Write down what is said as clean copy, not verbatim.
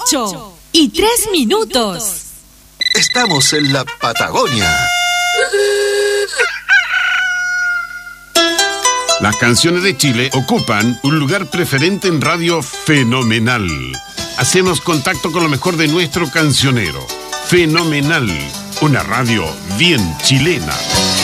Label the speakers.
Speaker 1: 8:03.
Speaker 2: Estamos en la Patagonia.
Speaker 3: Las canciones de Chile ocupan un lugar preferente en Radio Fenomenal. Hacemos contacto con lo mejor de nuestro cancionero. Fenomenal, una radio bien chilena.